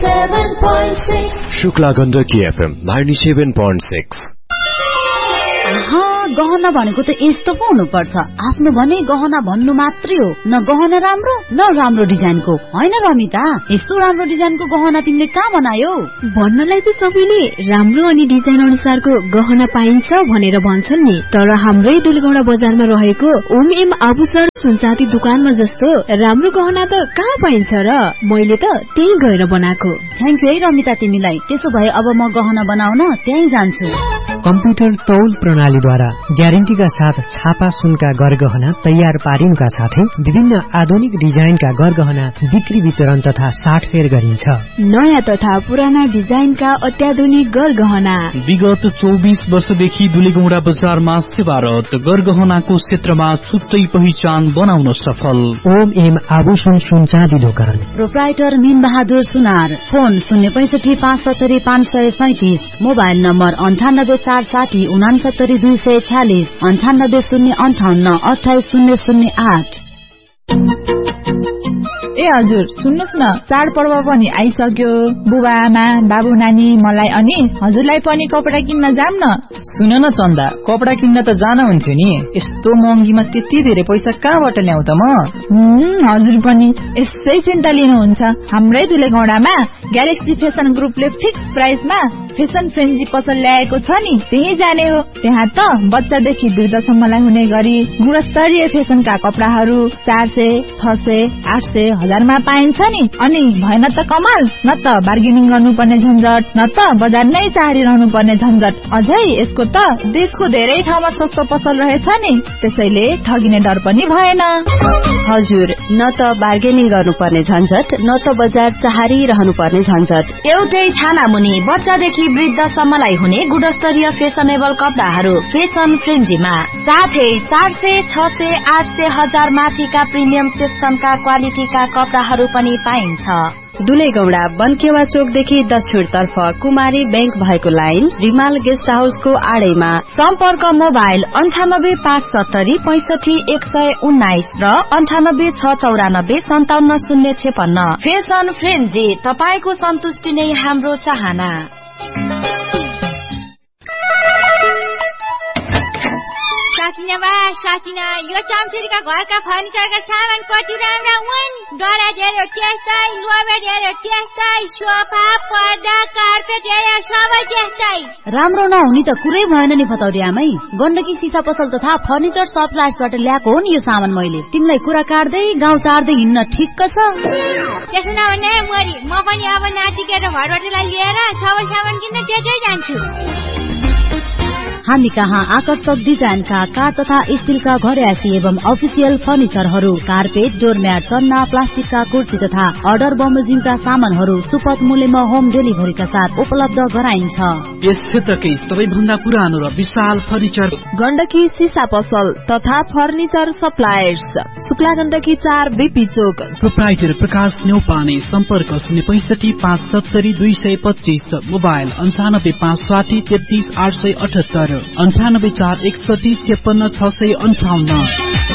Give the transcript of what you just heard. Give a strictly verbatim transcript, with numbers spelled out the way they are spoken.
Shukla Gandaki FM ninety-seven point six। गहना भनेको त यस्तो पो हुनु पर्छ। आफ्नो भने गहना भन्नु मात्रै हो, न गहना राम्रो न राम्रो डिजाइनको। हैन रमिता, यस्तो राम्रो डिजाइनको गहना तिमीले कहाँ बनायौ? भन्नलाई त सबैले राम्रो अनि डिजाइन अनुसारको गहना पाइन्छ भनेर भन्छन् नि, तर हाम्रै दुलगौडा बजारमा रहेको ओम एम आभूषण सुनचाँदी दुकानमा जस्तो राम्रो गहना त कहाँ पाइन्छ र? मैले त त्यही गएर बनाएको। थ्यांक यू है रमिता तिमीलाई। त्यसो भए अब म गहना बनाउन त्यही जान्छु। कम्प्युटर तौल प्रणालीद्वारा ग्यारेन्टीका साथ छापा सुनका गरगहना तयार पारिनुका साथै विभिन्न आधुनिक डिजाइनका गरगहना बिक्री वितरण तथा साटफेर गरिन्छ। नयाँ तथा पुराना डिजाइनका अत्याधुनिक गरगहना विगत चौबीस वर्षदेखि दुलेगौडा बजारमा सेवारत, गरगहनाको क्षेत्रमा छुट्टै पहिचान बनाउन सफल। ओम एम आभूषण सुनचाँदी दोकान, प्रोप्राइटर मीन बहादुर सुनार। फोन शून्य पैंसठी पाँच सत्तरी पाँच सय सैतिस, मोबाइल नम्बर अन्ठानब्बे चार साठी उनासत्तरी दुई सय छ्यालिस, अन्ठानब्बे शून्य अन्ठाउन्न अठाइस शून्य शून्य आठ। ए हजुर सुन्नुस् न, चाडपर्व पनि आइसक्यो। बुबा आमा बाबु नानी मलाई अनि हजुरलाई पनि कपडा किन्न जाम न। सुन न चन्दा, कपडा किन्न त जान हुन्थ्यो नि, यस्तो महँगीमा त्यति धेरै पैसा कहाँबाट ल्याउ त म? हजुर पनि यसै चिन्ता लिनुहुन्छ। हाम्रै दुलेगौडामा ग्यालेक्सी फेसन ग्रुपले फिक्स प्राइसमा फेसन फ्रेन्जी पसल ल्याएको छ नि, त्यही जाने हो। त्यहाँ त बच्चादेखि वृद्धसम्मलाई हुने गरी गुणस्तरीय फेसनका कपडाहरू चार सय छ सय आठ सय हजारमा पाइन्छ नि। अनि भएन त कमाल, न त बार्गेनिङ गर्नुपर्ने झन्झट, न त बजार नै चाहरिरहनु पर्ने झन्झट। अझै यसको त देशको धेरै ठाउँमा सस्तो पसल रहेछ नि, त्यसैले ठगिने डर पनि भएन। हजुर, न त बार्गेनिङ गर्नुपर्ने झन्झट, न त बजार चाहरिरहनु पर्ने झन्झट। एउटै छाना मुनि बच्चादेखि वृद्धसम्मलाई हुने गुणस्तरीय फेसनेबल कपडाहरू फेसन फ्रेन्जीमा, साथै चार सय छ सय आठ सय हजार माथिका प्रिमियम सेक्सनका क्वालिटीका कपडाहरू पनि पाइन्छ। दुलेगौडा बनकेवा चोकदेखि दक्षिण तर्फ कुमारी बैंक भएको लाइन रिमाल गेस्ट हाउसको आडैमा। सम्पर्क मोबाइल अन्ठानब्बे पाँच सत्तरी पैंसठी एक सय उन्नाइस र अन्ठानब्बे छ चौरानब्बे सन्ताउन्न शून्य छेपन्न। फेसन फ्रेन्जी, तपाईको सन्तुष्टि नै हाम्रो चाहना। सकिन बा सकिन, यो चम्चुरीका घरका फर्निचरका सामान कति राम्रा हुन्। दराज हेऱ्यो त्यस्तै, लोबेट हेऱ्यो त्यस्तै, सोफा पर्दा कार्पेट हेऱ्यो सबै त्यस्तै। राम्रो नहुने त कुरै भएन नि फतौरी आमै। गण्डकी सिसा पसल तथा फर्निचर सप्लायर्सबाट ल्याएको हो नि यो सामान मैले। तिमीलाई कुरा काट्दै गाउँ सार्दै हिँड्न ठिक्क छ। त्यसो नभने मरी, म पनि अब नातिके र भरबटलाई लिएर सबै सामान किन्न त्यतै जान्छु। हामी कहाँ आकर्षक डिजाइनका काठ तथा स्टीलका घरयासी एवं अफिसियल फर्निचरहरू, कार्पेट, डोरम्याट, सन्ना, प्लास्टिकका कुर्सी तथा अर्डर बमोजिमका सामानहरू सुपथ मूल्यमा होम डेलिभरीका साथ उपलब्ध गराइन्छ। यस क्षेत्रकै सबैभन्दा पुरानो र विशाल फर्निचर गण्डकी सिसा पसल तथा फर्निचर सप्लायर्स, शुक्ला गण्डकी चार बीपी चोक। प्रोप्राइटर प्रकाश न्यौपाने। सम्पर्क शून्य पैंसठी पाँच सत्तरी दुई सय पच्चीस, मोबाइल अन्ठानब्बे पाँच साठी तेत्तीस आठ सय अठहत्तर, अन्ठानब्बे चार एकसठी छेपन्न छ सय अन्ठाउन्न।